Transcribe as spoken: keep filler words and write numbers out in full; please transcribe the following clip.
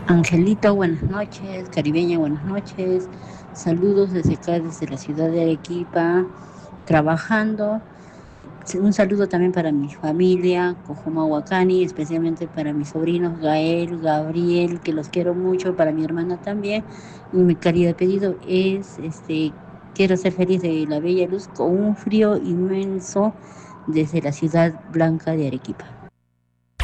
Angelito, buenas noches. Caribeña, buenas noches. Saludos desde acá, desde la ciudad de Arequipa, trabajando. Un saludo también para mi familia, Cojumahuacani, especialmente para mis sobrinos Gael, Gabriel, que los quiero mucho, para mi hermana también. Y mi querido pedido es, este, quiero ser feliz de la bella luz con un frío inmenso desde la ciudad blanca de Arequipa.